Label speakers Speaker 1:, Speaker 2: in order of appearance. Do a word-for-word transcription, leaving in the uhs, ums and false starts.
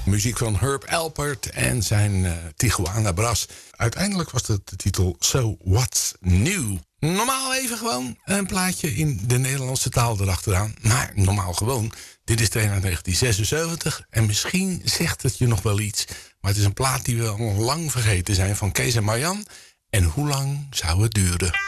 Speaker 1: Muziek van Herb Alpert en zijn uh, Tijuana Brass. Uiteindelijk was het de titel So What's New. Normaal even gewoon een plaatje in de Nederlandse taal erachteraan. Maar normaal gewoon. Dit is de een uit negentien zesenzeventig. En misschien zegt het je nog wel iets. Maar het is een plaat die we al lang vergeten zijn van Kees en Marjan. En hoe lang zou het duren?